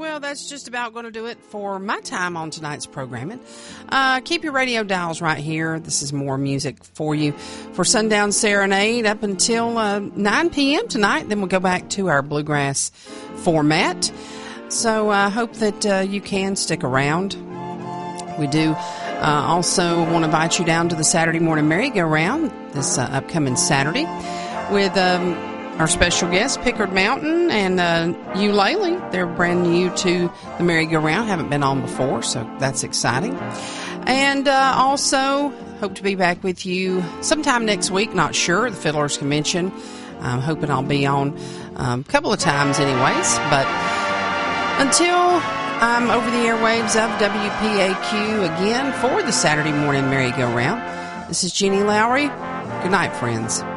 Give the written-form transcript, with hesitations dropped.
Well, that's just about going to do it for my time on tonight's programming. Keep your radio dials right here. This is more music for you for Sundown Serenade up until 9 p.m. tonight. Then we'll go back to our bluegrass format. So I hope that you can stick around. We do also want to invite you down to the Saturday morning merry-go-round this upcoming Saturday with our special guest, Pickard Mountain, and Eulalie. They're brand new to the merry-go-round, haven't been on before, so that's exciting. And also hope to be back with you sometime next week, not sure, the Fiddlers Convention. I'm hoping I'll be on a couple of times anyways, but until I'm over the airwaves of WPAQ again for the Saturday morning merry-go-round, this is Jeannie Lowry. Good night, friends.